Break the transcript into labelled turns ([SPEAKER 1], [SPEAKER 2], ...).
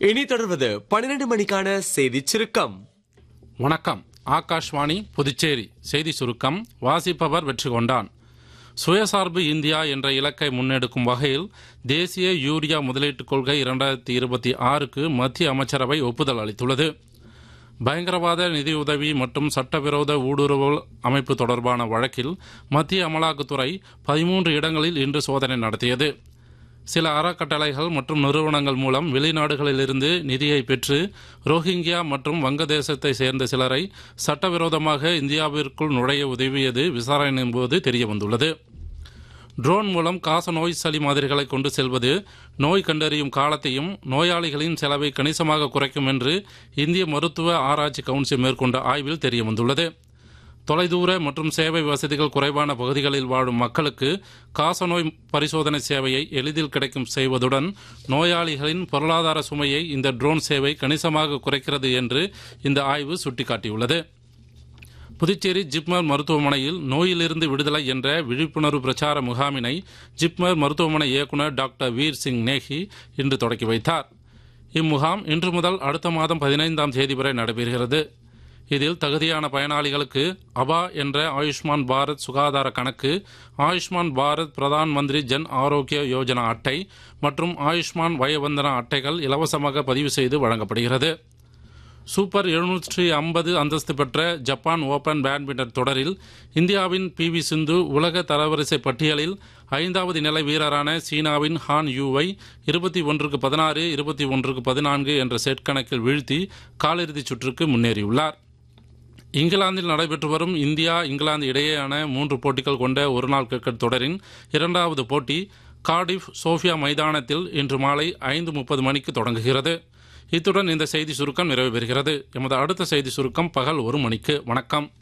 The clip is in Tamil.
[SPEAKER 1] இனி தொடர்வது 12 மணிக்கான செய்தி சுருக்கம்.
[SPEAKER 2] வணக்கம். ஆகாஷ்வாணி புதுச்சேரி செய்தி சுருக்கம் வாசிப்பவர் வெற்றி கொண்டான். சுயசார்பு இந்தியா என்ற இலக்கை முன்னெடுக்கும் வகையில் தேசிய யூரியா முதலீட்டுக் கொள்கை 2026க்கு மத்திய அமைச்சரவை ஒப்புதல் அளித்துள்ளது. பயங்கரவாத நிதியுதவி மற்றும் சட்டவிரோத ஊடுருவல் அமைப்பு தொடர்பான வழக்கில் மத்திய அமலாக்கத்துறை 13 இடங்களில் இன்று சோதனை நடத்தியது. சில அறக்கட்டளைகள் மற்றும் நிறுவனங்கள் மூலம் வெளிநாடுகளிலிருந்து நிதியை பெற்று ரோஹிங்கியா மற்றும் வங்கதேசத்தை சேர்ந்த சிலரை சட்டவிரோதமாக இந்தியாவிற்குள் நுழைய உதவியது விசாரணையின் போது தெரியவந்துள்ளது. ட்ரோன் மூலம் காச நோய் சளி மாதிரிகளை கொண்டு செல்வது நோய் கண்டறியும் காலத்தையும் நோயாளிகளின் செலவை கணிசமாக குறைக்கும் என்று இந்திய மருத்துவ ஆராய்ச்சி கவுன்சில் மேற்கொண்ட ஆய்வில் தெரியவந்துள்ளது. தொலைதூர மற்றும் சேவை வசதிகள் குறைவான பகுதிகளில் வாழும் மக்களுக்கு காசநோய் பரிசோதனை சேவையை எளிதில் கிடைக்கும் செய்வதுடன் நோயாளிகளின் பொருளாதார சுமையை இந்த ட்ரோன் சேவை கணிசமாக குறைக்கிறது என்று இந்த ஆய்வு சுட்டிக்காட்டியுள்ளது. புதுச்சேரி ஜிப்மர் மருத்துவமனையில் நோயிலிருந்து விடுதலை என்ற விழிப்புணர்வு பிரச்சார முகாமினை ஜிப்மர் மருத்துவமனை இயக்குநர் டாக்டர் வீர் சிங் நேகி இன்று தொடக்கி வைத்தார். இம்முகாம் இன்று முதல் அடுத்த மாதம் 15ஆம் தேதி வரை நடைபெறுகிறது. இதில் தகுதியான பயனாளிகளுக்கு அபா என்ற ஆயுஷ்மான் பாரத் சுகாதார கணக்கு, ஆயுஷ்மான் பாரத் பிரதான் மந்திரி ஜன் ஆரோக்கிய யோஜனா அட்டை மற்றும் ஆயுஷ்மான் வயவந்தனா அட்டைகள் இலவசமாக பதிவு செய்து வழங்கப்படுகிறது. சூப்பர் 750 அந்தஸ்து பெற்ற ஜப்பான் ஓபன் பேட்மிண்டன் தொடரில் இந்தியாவின் PV சிந்து உலக தரவரிசை பட்டியலில் 5வது நிலை வீரரான சீனாவின் ஹான் யூவை 21-16, 21-14 என்ற செட் கணக்கில் வீழ்த்தி காலிறுதிச் சுற்றுக்கு முன்னேறியுள்ளார். இங்கிலாந்தில் நடைபெற்று வரும் இந்தியா இங்கிலாந்து இடையேயான 3 போட்டிகள் கொண்ட ஒருநாள் கிரிக்கெட் தொடரின் 2வது போட்டி கார்டிஃப் சோஃபியா மைதானத்தில் இன்று மாலை 5:30 மணிக்கு தொடங்குகிறது. இத்துடன் இந்த செய்தி சுருக்கம் நிறைவு பெறுகிறது. எமது அடுத்த செய்தி சுருக்கம் பகல் 1 மணிக்கு. வணக்கம்.